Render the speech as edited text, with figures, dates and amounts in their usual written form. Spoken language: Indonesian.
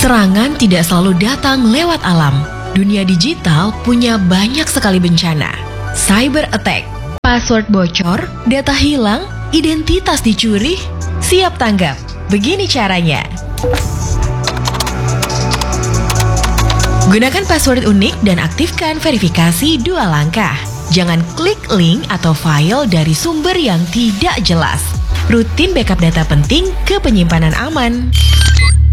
Serangan tidak selalu datang lewat alam. Dunia digital punya banyak sekali bencana. Cyber attack, password bocor, data hilang, identitas dicuri. Siap tanggap. Begini caranya. Gunakan password unik dan aktifkan verifikasi 2 langkah. Jangan klik link atau file dari sumber yang tidak jelas. Rutin backup data penting ke penyimpanan aman.